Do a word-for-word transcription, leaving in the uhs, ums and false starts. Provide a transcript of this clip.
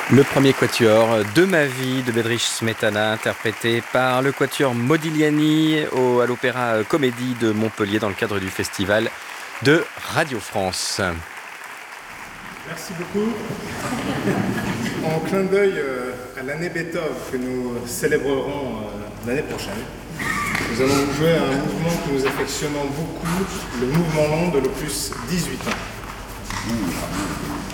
Le premier quatuor de ma vie de Bedřich Smetana, interprété par le quatuor Modigliani au, à l'Opéra Comédie de Montpellier dans le cadre du festival de Radio France. Merci beaucoup. En clin d'œil à l'année Beethoven que nous célébrerons l'année prochaine, nous allons vous jouer un mouvement que nous affectionnons beaucoup, le mouvement long de l'opus dix-huit ans.